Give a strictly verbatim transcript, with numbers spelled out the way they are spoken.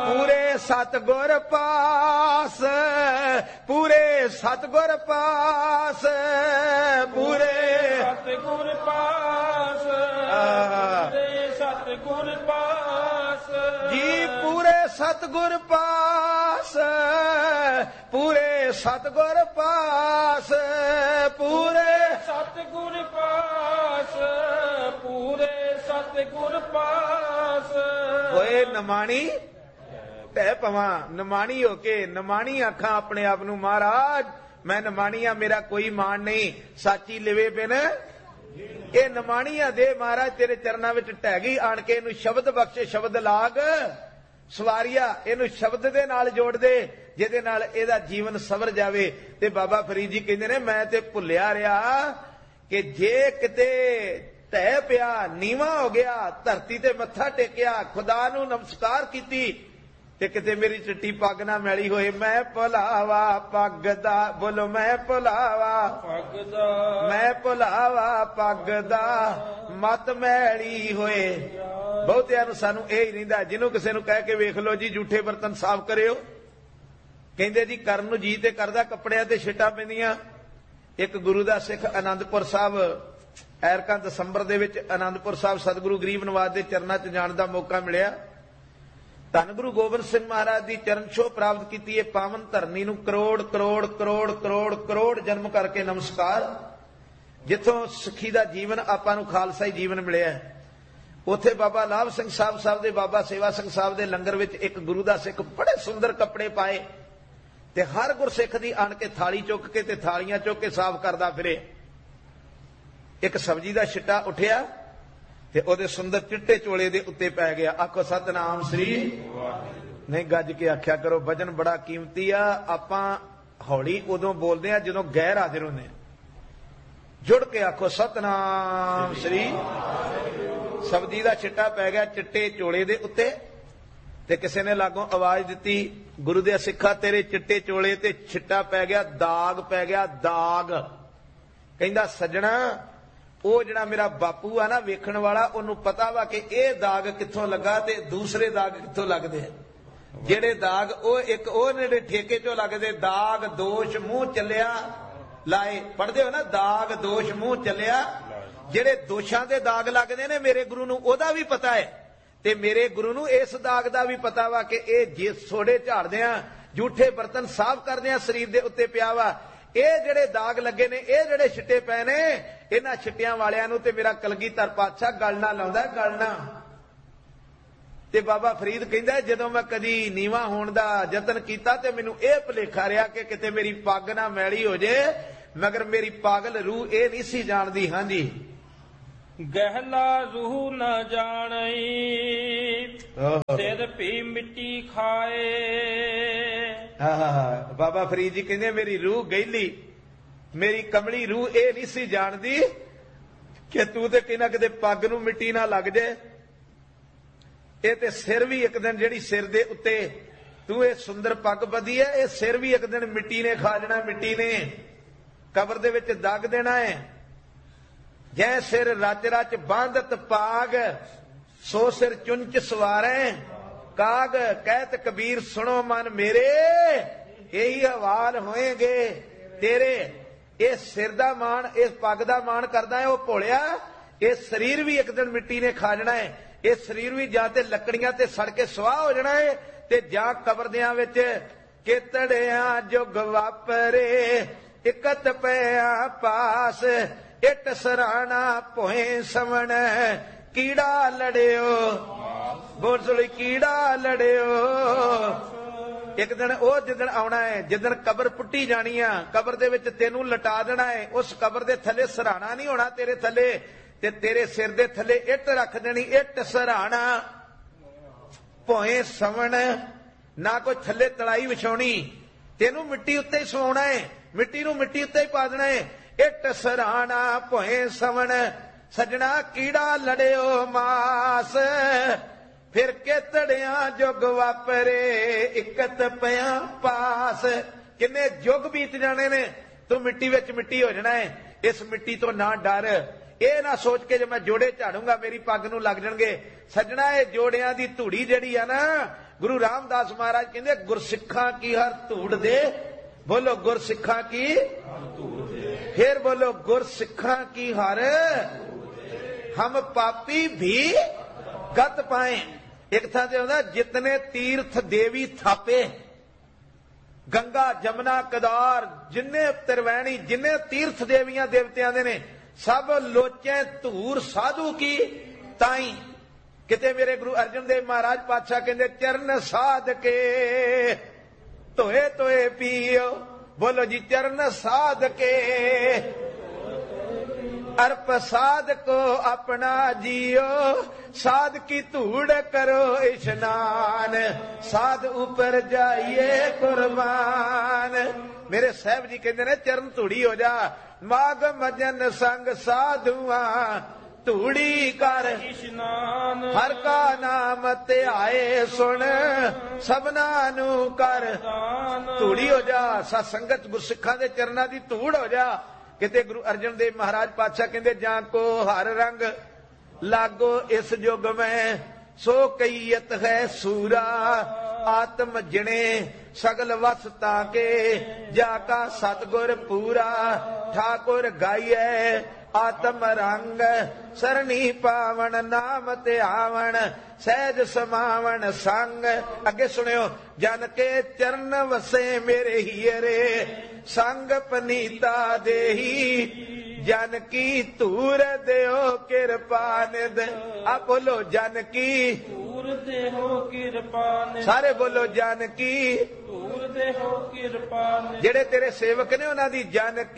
पूरे सतगुर पास, पूरे सतगुर पास, पूरे सतगुर पास, पूरे सतगुर पास जी, पूरे सतगुर पास, पूरे सतगुर पास, पूरे सतगुर पास, पूरे सतगुर पास। ओए नमाणी तै पवा, नमाणी होके नमाणी आखा अपने आप नू महाराज मैं नमाणी आ, मेरा कोई मान नहीं, साची लिवे बिन ये नमाणिया दे महाराज तेरे चरणा विच ढह गई, आण के इनू शब्द बख्शे, शब्द लाग सवारिया, इनू शब्द दे नाल जोड़ दे जिहदे नाल इहदा जीवन सवर जावे। ते बाबा फरीद जी कहंदे ने मैं ते भुलिया रहा कि जे किते ढह पिया, नीवा हो गया, धरती ते मत्था टेकिया, खुदा नू नमस्कार कीती ते किते मेरी चिट्टी पग ना मैली होए, मैं भुलावा पग दा, बोलो मैं भुलावा पग दा, मैं भुलावा पग दा, मत मैली होए। बहुतिਆਂ ਨੂੰ ਸਾਨੂੰ ਇਹ ਹੀ ਰਹਿੰਦਾ, ਜਿਹਨੂੰ ਕਿਸੇ ਨੂੰ ਕਹਿ ਕੇ ਵੇਖ ਲਓ ਜੀ ਝੂਠੇ ਬਰਤਨ ਸਾਫ਼ ਕਰਿਓ, ਕਹਿੰਦੇ ਜੀ ਕਰਨ ਨੂੰ ਜੀ ਤੇ ਕਰਦਾ, ਕੱਪੜਿਆਂ ਤੇ ਛਿੱਟਾਂ ਪੈਂਦੀਆਂ। ਇੱਕ ਗੁਰੂ ਦਾ ਸਿੱਖ ਆਨੰਦਪੁਰ ਸਾਹਿਬ ਐਰਕਾਂ ਦਸੰਬਰ ਦੇ ਵਿੱਚ ਆਨੰਦਪੁਰ ਸਾਹਿਬ ਸਤਿਗੁਰੂ ਗਰੀਬ ਨਿਵਾਜ ਦੇ ਚਰਨਾਂ 'ਚ ਜਾਣ ਦਾ ਮੌਕਾ ਮਿਲਿਆ। ਧੰਨ ਗੁਰੂ ਗੋਬਿੰਦ ਸਿੰਘ ਮਹਾਰਾਜ ਦੀ ਚਰਨ ਛੋਹ ਪ੍ਰਾਪਤ ਕੀਤੀ। ਇਹ ਪਾਵਨ ਧਰਨੀ ਨੂੰ ਕਰੋੜ ਕਰੋੜ ਕਰੋੜ ਕਰੋੜ ਕਰੋੜ ਜਨਮ ਕਰਕੇ ਨਮਸਕਾਰ। ਜਿੱਥੋਂ ਸਿੱਖੀ ਦਾ ਜੀਵਨ ਆਪਾਂ ਨੂੰ ਖਾਲਸਾਈ ਜੀਵਨ ਮਿਲਿਆ, ਉੱਥੇ ਬਾਬਾ ਲਾਭ ਸਿੰਘ ਸਾਹਿਬ ਸਾਹਿਬ ਦੇ ਬਾਬਾ ਸੇਵਾ ਸਿੰਘ ਸਾਹਿਬ ਦੇ ਲੰਗਰ ਵਿੱਚ ਇੱਕ ਗੁਰੂ ਦਾ ਸਿੱਖ ਬੜੇ ਸੁੰਦਰ ਕੱਪੜੇ ਪਾਏ ਤੇ ਹਰ ਗੁਰਸਿੱਖ ਦੀ ਆਣ ਕੇ ਥਾਲੀ ਚੁੱਕ ਕੇ ਤੇ ਥਾਲੀਆਂ ਚੁੱਕ ਕੇ ਸਾਫ਼ ਕਰਦਾ ਫਿਰੇ। ਇੱਕ ਸਬਜ਼ੀ ਦਾ ਛਿੱਟਾ ਉੱਠਿਆ ਤੇ ਉਹਦੇ ਸੁੰਦਰ ਚਿੱਟੇ ਚੋਲੇ ਦੇ ਉੱਤੇ ਪੈ ਗਿਆ। ਆਖੋ ਸਤਨਾਮ ਸ੍ਰੀ ਨਹੀਂ, ਗੱਜ ਕੇ ਆਖਿਆ ਕਰੋ, ਵਜਨ ਬੜਾ ਕੀਮਤੀ ਆ। ਆਪਾਂ ਹੌਲੀ ਉਦੋਂ ਬੋਲਦੇ ਆ ਜਦੋਂ ਗੈਰ ਹਾਜ਼ਰ ਹੁੰਦੇ, ਜੁੜ ਕੇ ਆਖੋ ਸਤਨਾਮ ਸ੍ਰੀ। ਸਬਜ਼ੀ ਦਾ ਛਿੱਟਾ ਪੈ ਗਿਆ ਚਿੱਟੇ ਚੋਲੇ ਦੇ ਉੱਤੇ ਤੇ ਕਿਸੇ ਨੇ ਲਾਗੋਂ ਆਵਾਜ਼ ਦਿੱਤੀ, ਗੁਰੂ ਦੇ ਸਿੱਖਾ ਤੇਰੇ ਚਿੱਟੇ ਚੋਲੇ ਤੇ ਛਿੱਟਾ ਪੈ ਗਿਆ, ਦਾਗ ਪੈ ਗਿਆ, ਦਾਗ। ਕਹਿੰਦਾ ਸੱਜਣਾ, ਉਹ ਜਿਹੜਾ ਮੇਰਾ ਬਾਪੂ ਆ ਨਾ ਵੇਖਣ ਵਾਲਾ, ਉਹਨੂੰ ਪਤਾ ਵਾ ਕਿ ਇਹ ਦਾਗ ਕਿੱਥੋਂ ਲੱਗਾ ਤੇ ਦੂਸਰੇ ਦਾਗ ਕਿੱਥੋਂ ਲੱਗਦੇ ਆ। ਜਿਹੜੇ ਦਾਗ ਉਹ ਇੱਕ ਉਹ ਜਿਹੜੇ ਠੇਕੇ ਚੋਂ ਲੱਗਦੇ, ਦਾਗ ਦੋਸ਼ ਮੂੰਹ ਚੱਲਿਆ ਲਾਏ, ਪੜ੍ਹਦੇ ਹੋ ਨਾ, ਦਾਗ ਦੋਸ਼ ਮੂੰਹ ਚੱਲਿਆ। ਜਿਹੜੇ ਦੋਸ਼ਾਂ ਦੇ ਦਾਗ ਲੱਗਦੇ ਨੇ ਮੇਰੇ ਗੁਰੂ ਨੂੰ ਉਹਦਾ ਵੀ ਪਤਾ ਹੈ ਤੇ ਮੇਰੇ ਗੁਰੂ ਨੂੰ ਇਸ ਦਾਗ ਦਾ ਵੀ ਪਤਾ ਵਾ ਕਿ ਇਹ ਜੇ ਸੋਡੇ ਝਾੜਦੇ ਆ, ਝੂਠੇ ਬਰਤਨ ਸਾਫ਼ ਕਰਦੇ ਆ, ਸਰੀਰ ਦੇ ਉੱਤੇ ਪਿਆ ਵਾ। ਇਹ ਜਿਹੜੇ ਦਾਗ ਲੱਗੇ ਨੇ, ਇਹ ਜਿਹੜੇ ਛਿੱਟੇ ਪਏ ਨੇ, ਇਹਨਾਂ ਛਿੱਟਿਆਂ ਵਾਲਿਆਂ ਨੂੰ ਤੇ ਮੇਰਾ ਕਲਗੀਧਰ ਪਾਤਸ਼ਾਹ ਗਲ ਨਾ ਲਾਉਂਦਾ, ਗਲ ਨਾ। ਤੇ ਬਾਬਾ ਫਰੀਦ ਕਹਿੰਦਾ ਜਦੋਂ ਮੈਂ ਕਦੀ ਨੀਵਾਂ ਹੋਣ ਦਾ ਯਤਨ ਕੀਤਾ ਤੇ ਮੈਨੂੰ ਇਹ ਭੁਲੇਖਾ ਰਿਹਾ ਕਿ ਕਿਤੇ ਮੇਰੀ ਪੱਗ ਨਾ ਮੈਲੀ ਹੋ ਜੇ, ਮਗਰ ਮੇਰੀ ਪਾਗਲ ਰੂਹ ਇਹ ਨਹੀਂ ਸੀ ਜਾਣਦੀ। ਹਾਂਜੀ, ਗਹਿਲਾ ਰੂਹ ਨਾ ਜਾਣਈ, ਸਿਰ ਭੀ ਮਿੱਟੀ ਖਾਏ। ਹਾਂ, ਬਾਬਾ ਫਰੀਦ ਜੀ ਕਹਿੰਦੇ ਮੇਰੀ ਰੂਹ ਗਹਿਲੀ, ਮੇਰੀ ਕਮਲੀ ਰੂਹ ਇਹ ਨਹੀਂ ਸੀ ਜਾਣਦੀ ਕਿ ਤੂੰ ਤੇ ਕਿਨਾ ਕਿਤੇ ਪੱਗ ਨੂੰ ਮਿੱਟੀ ਨਾ ਲੱਗ ਜੇ। ਇਹ ਤੇ ਸਿਰ ਵੀ ਇੱਕ ਦਿਨ, ਜਿਹੜੀ ਸਿਰ ਦੇ ਉੱਤੇ ਤੂੰ ਇਹ ਸੁੰਦਰ ਪੱਗ ਬੱਧੀ ਹੈ, ਇਹ ਸਿਰ ਵੀ ਇੱਕ ਦਿਨ ਮਿੱਟੀ ਨੇ ਖਾ ਜਾਣਾ, ਮਿੱਟੀ ਨੇ ਕਬਰ ਦੇ ਵਿੱਚ ਦੱਗ ਦੇਣਾ ਹੈ। ਜੈ ਸਿਰ ਰਚ ਰਚ ਬਾਂਧਤ ਪਾਗ, ਸੋ ਸਿਰ ਚੁੰਚ ਸਵਾਰੈ ਕਾਗ। ਕਹਿਤ ਕਬੀਰ ਸੁਣੋ ਮਨ ਮੇਰੇ, ਇਹੀ ਹਵਾਲ ਹੋਏਗੇ ਤੇਰੇ। ਇਹ ਸਿਰ ਦਾ ਮਾਣ, ਇਸ ਪੱਗ ਦਾ ਮਾਣ ਕਰਦਾ ਹੈ ਉਹ ਭੋਲਿਆ, ਇਹ ਸਰੀਰ ਵੀ ਇੱਕ ਦਿਨ ਮਿੱਟੀ ਨੇ ਖਾ ਜਾਣਾ ਹੈ। ਇਹ ਸਰੀਰ ਵੀ ਜਾਂ ਤੇ ਲੱਕੜੀਆਂ ਤੇ ਸੜ ਕੇ ਸੁਆਹ ਹੋ ਜਾਣਾ ਹੈ ਤੇ ਜਾਂ ਕਬਰਦਿਆਂ ਵਿੱਚ ਕਿਤੜਿਆਂ ਜੁਗ ਵਾਪਰੇ, ਇਕਤ ਪਿਆ ਪਾਸ, ਇੱਟ ਸਰਾਣਾ ਭੋਏ ਸਵਣ, ਕੀੜਾ ਲੜਿਓ ਬੋਲ ਸੁਣੀ, ਕੀੜਾ ਲੜਿਓ। ਇੱਕ ਦਿਨ ਉਹ ਜਿੱਦਣ ਆਉਣਾ ਹੈ, ਜਿੱਦਣ ਕਬਰ ਪੁੱਟੀ ਜਾਣੀ ਆ, ਕਬਰ ਦੇ ਵਿੱਚ ਤੈਨੂੰ ਲਟਾ ਦੇਣਾ ਹੈ। ਉਸ ਕਬਰ ਦੇ ਥੱਲੇ ਸਰਾਣਾ ਨਹੀਂ ਹੋਣਾ ਤੇਰੇ ਥੱਲੇ, ਤੇ ਤੇਰੇ ਸਿਰ ਦੇ ਥੱਲੇ ਇੱਟ ਰੱਖ ਦੇਣੀ, ਇੱਟ ਸਰਾਣਾ ਭੋਏ ਸਵਣ। ਨਾ ਕੋਈ ਥੱਲੇ ਤਲਾਈ ਵਿਛਾਉਣੀ, ਤੈਨੂੰ ਮਿੱਟੀ ਉੱਤੇ ਹੀ ਸਵਾਉਣਾ ਹੈ, ਮਿੱਟੀ ਨੂੰ ਮਿੱਟੀ ਉੱਤੇ ਹੀ ਪਾ ਦੇਣਾ ਹੈ। ਇੱਟ ਸਰਾਣਾ ਭੋਏ ਸਵਣ, ਸਜਣਾ ਕੀੜਾ ਲੜਿਓ ਮਾਸ, ਫਿਰ ਕਿਤੜਿਆਂ ਜੁਗ ਵਾਪਰੇ, ਇਕਤ ਪਿਆ ਪਾਸ। ਕਿੰਨੇ ਯੁੱਗ ਬੀਤ ਜਾਣੇ ਨੇ, ਤੂੰ ਮਿੱਟੀ ਵਿੱਚ ਮਿੱਟੀ ਹੋ ਜਾਣਾ ਹੈ। ਇਸ ਮਿੱਟੀ ਤੋਂ ਨਾ ਡਰ, ਇਹ ਨਾ ਸੋਚ ਕੇ ਜੇ ਮੈਂ ਜੋੜੇ ਝਾੜੂੰਗਾ ਮੇਰੀ ਪੱਗ ਨੂੰ ਲੱਗ ਜਾਣਗੇ। ਸੱਜਣਾ ਇਹ ਜੋੜਿਆਂ ਦੀ ਧੂੜੀ ਜਿਹੜੀ ਆ ਨਾ, ਗੁਰੂ ਰਾਮਦਾਸ ਮਹਾਰਾਜ ਕਹਿੰਦੇ ਗੁਰਸਿੱਖਾਂ ਕੀ ਹਰ ਧੂੜ ਦੇ। ਬੋਲੋ ਗੁਰਸਿੱਖਾਂ ਕੀ, ਫਿਰ ਬੋਲੋ ਗੁਰਸਿੱਖਾਂ ਕੀ ਹਰ। ਹਮ ਪਾਪੀ ਵੀ ਗਤ ਪਾਏ। ਇੱਕ ਥਾਂ ਤੇ ਹੁੰਦਾ ਜਿਤਨੇ ਤੀਰਥ ਦੇਵੀ ਥਾਪੇ, ਗੰਗਾ ਜਮਨਾ ਕਦਾਰ ਜਿੰਨੇ ਤਿਰਵੈਣੀ ਜਿੰਨੇ ਤੀਰਥ ਦੇਵੀਆਂ ਦੇਵਤਿਆਂ ਦੇ ਨੇ, ਸਭ ਲੋਚੇ ਧੂਰ ਸਾਧੂ ਕੀ ਤਾਈ। ਕਿਤੇ ਮੇਰੇ ਗੁਰੂ ਅਰਜਨ ਦੇਵ ਮਹਾਰਾਜ ਪਾਤਸ਼ਾਹ ਕਹਿੰਦੇ ਚਰਨ ਸਾਧ ਕੇ ਧੋਏ ਧੋਏ ਪੀਓ। ਬੋਲੋ ਜੀ ਚਰਨ ਸਾਧ ਕੇ ਅਰਪ ਸਾਧ ਕੋ ਆਪਣਾ ਜੀਓ। ਸਾਧ ਕੀ ਧੂੜ ਕਰੋ ਇਸ਼ਨਾਨ, ਸਾਧ ਉੱਪਰ ਜਾਈਏ ਕੁਰਬਾਨ। ਮੇਰੇ ਸਾਹਿਬ ਜੀ ਕਹਿੰਦੇ ਨੇ ਚਰਨ ਧੂੜੀ ਹੋ ਜਾ। ਮਾਗ ਮਜਨ ਸੰਗ ਸਾਧੂਆਂ ਧੂੜੀ ਕਰ ਇਸ਼ਨਾਨ। ਹਰ ਕਾ ਨਾਮ ਧਿਆਏ ਸੁਣ ਸਭਨਾ ਨੂੰ ਕਰ ਧੂੜੀ ਹੋ ਜਾ। ਸਤ ਸੰਗਤ ਗੁਰਸਿੱਖਾਂ ਦੇ ਚਰਨਾਂ ਦੀ ਧੂੜ ਹੋ ਜਾ। ਕਿਤੇ ਗੁਰੂ ਅਰਜਨ ਦੇਵ ਮਹਾਰਾਜ ਪਾਤਸ਼ਾਹ ਕਹਿੰਦੇ ਜਾਂ ਕੋ ਹਰ ਰੰਗ ਲਾਗੋ ਇਸ ਯੁਗ ਮੈਂ ਸੋ ਕਈਅਤ ਹੈ ਸੂਰਾ। ਆਤਮ ਜਿਣੇ ਸਗਲ ਵਸ ਤਾਕੇ ਜਾ ਕਾ ਸਤਗੁਰ ਪੂਰਾ। ਠਾਕੁਰ ਗਾਈਐ ਆਤਮ ਰੰਗ ਸਰਣੀ ਪਾਵਨ ਨਾਮ ਧਿਆਵਣ ਸਹਿਜ ਸਮਾਵਣ ਸੰਗ। ਅੱਗੇ ਸੁਣਿਓ ਜਨ ਕੇ ਚਰਨ ਵਸੇ ਮੇਰੇ ਹੀਰੇ ਸੰਗ ਪਨੀਤਾ ਦੇਹੀ ਜਨ ਕੀ ਧੂਰ ਦਿਓ ਕਿਰਪਾ ਨਿਧ। ਆ ਬੋਲੋ ਜਨ ਕੀ ਧੂਰ ਦੇਹੋ ਕਿਰਪਾ ਨਿਧ। ਸਾਰੇ ਬੋਲੋ ਜਨ ਕੀ ਧੂਰ ਦੇਹੋ ਕਿਰਪਾ ਨਿਧ। ਜਿਹੜੇ ਤੇਰੇ ਸੇਵਕ ਨੇ ਉਹਨਾਂ ਦੀ ਜਨ